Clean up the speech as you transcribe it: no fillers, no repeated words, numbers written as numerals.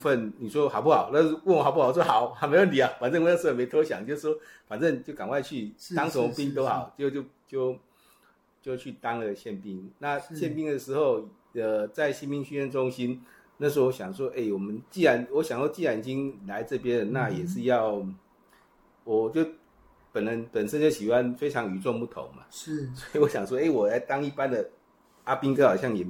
份你说好不好？那问我好不好，我说好，没问题啊，反正我那时候也没多想，就说反正就赶快去当什么兵都好，就去当了宪兵。那宪兵的时候，在新兵训练中心，那时候我想说，我们既然已经来这边了，那也是要，我就本身就喜欢非常与众不同嘛， 是， 所以我想说，我来当一般的阿兵哥好像也